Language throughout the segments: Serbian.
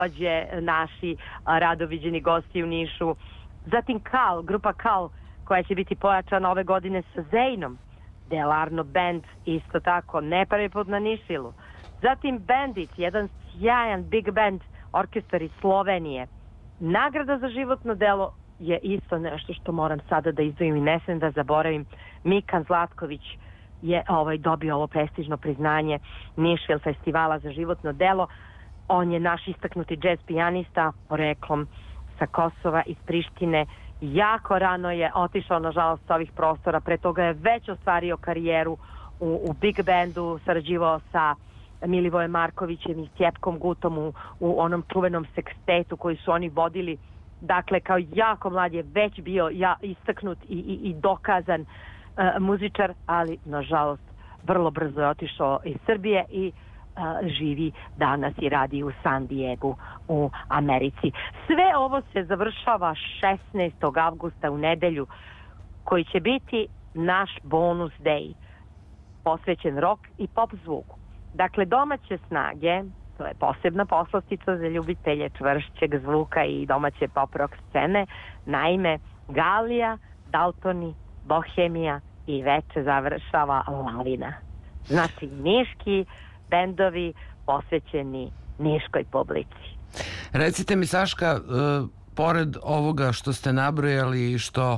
takođe naši radoviđeni gosti u Nišu. Zatim Kal, grupa Kal, koja će biti pojačana ove godine sa Zejnom. Delarno Band, isto tako, ne prvi put na Nišilu. Zatim Bandit, jedan sjajan big band, orkestar iz Slovenije. Nagrada za životno delo je isto nešto što moram sada da izdvojim i ne smem da zaboravim. Mikan Zlatković je dobio ovo prestižno priznanje Nišvil festivala za životno delo. On je naš istaknuti džez pijanista, poreklom sa Kosova, iz Prištine. Jako rano je otišao, nažalost, sa ovih prostora. Pre toga je već ostvario karijeru u big bandu, sarađivao sa Milivojem Markovićem i Stjepkom Gutom u onom čuvenom sekstetu koji su oni vodili. Dakle, kao jako mlad je već bio istaknut i dokazan muzičar, ali, nažalost, vrlo brzo je otišao iz Srbije i živi danas i radi u San Diegu u Americi. Sve ovo se završava 16. avgusta u nedelju, koji će biti naš bonus day, posvećen rock i pop zvuku. Dakle, domaće snage, to je posebna poslastica za ljubitelje čvršćeg zvuka i domaće pop rock scene. Naime, Galija, Daltoni, Bohemija i veče završava Lavina. Znači, niški bendovi posvećeni niškoj publici. Recite mi, Saška, pored ovoga što ste nabrojali i što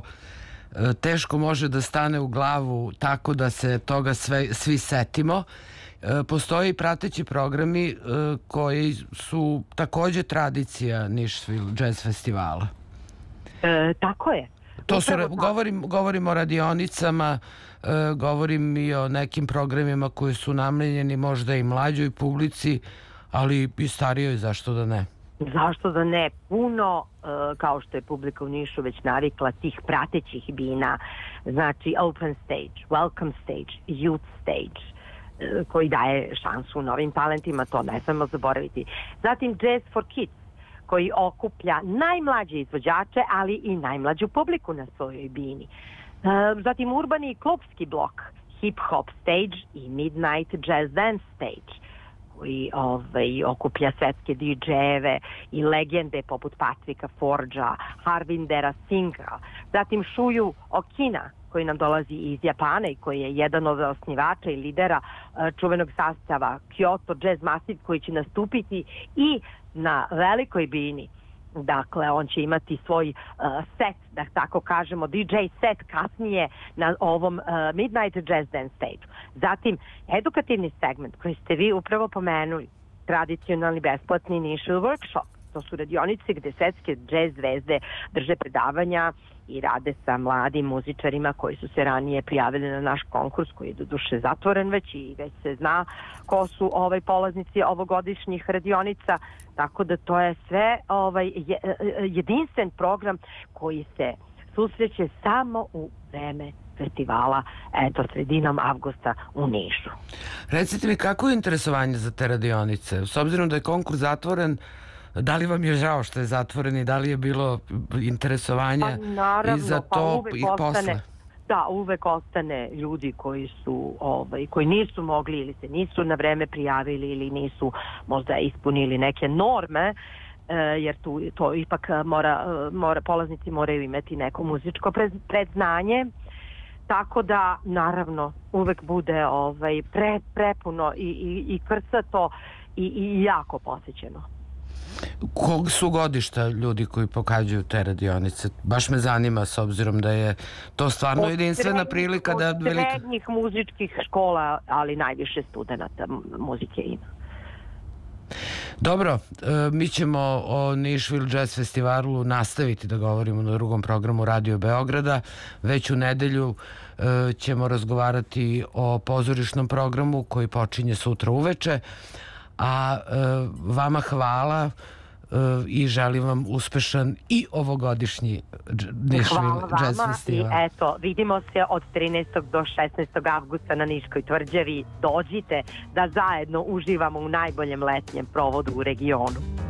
teško može da stane u glavu tako da se toga svi setimo, postoje i prateći programi koji su takođe tradicija Nišvil Jazz Festivala. Tako je. To su, govorim o radionicama, govorim i o nekim programima koji su namenjeni možda i mlađoj publici, ali i starijoj, zašto da ne? Zašto da ne? Puno, kao što je publika u Nišu već navikla, tih pratećih bina, znači open stage, welcome stage, youth stage, koji daje šansu novim talentima, to ne smemo zaboraviti. Zatim Jazz for Kids, koji okuplja najmlađe izvođače, ali i najmlađu publiku na svojoj bini. Zatim urbani i klubski blok, hip hop stage i midnight jazz dance stage, koji okuplja svetske DJ-eve i legende poput Patrika Forgea, Harvindera Singa. Zatim Šuju Okina, koji nam dolazi iz Japana i koji je jedan od osnivača i lidera čuvenog sastava Kyoto Jazz Massive, koji će nastupiti i na velikoj bini. Dakle, on će imati svoj set, da tako kažemo, DJ set kasnije na ovom Midnight Jazz Dance stage. Zatim, edukativni segment koji ste vi upravo pomenuli, tradicionalni besplatni Nišvil workshop. To su radionice gde svetske jazz zvezde drže predavanja i rade sa mladim muzičarima koji su se ranije prijavili na naš konkurs, koji je doduše zatvoren već i već se zna ko su polaznici ovogodišnjih radionica, tako da to je sve jedinstven program koji se susreće samo u vreme festivala, sredinom avgusta u Nišu. Recite mi, kako je interesovanje za te radionice? S obzirom da je konkurs zatvoren, da li vam je žao što je zatvoren i da li je bilo interesovanja i za to i posle? Da, uvek ostane ljudi koji nisu mogli ili se nisu na vreme prijavili ili nisu možda ispunili neke norme, jer to ipak polaznici moraju imati neko muzičko predznanje. Tako da, naravno, uvek bude prepuno i krcato i jako posjećeno. Kog su godišta ljudi koji pokađuju te radionice? Baš me zanima, s obzirom da je to stvarno jedinstvena prilika da... Od srednjih muzičkih škola, ali najviše studenta muzike ima. Dobro, mi ćemo o Nišvil Jazz Festivalu nastaviti da govorimo na drugom programu Radio Beograda. Već u nedelju ćemo razgovarati o pozorišnom programu koji počinje sutra uveče. A vama hvala i želim vam uspešan i ovogodišnji Nišvil Jazz Festival. I eto, vidimo se od 13. do 16. avgusta na Niškoj tvrđavi. Dođite da zajedno uživamo u najboljem letnjem provodu u regionu.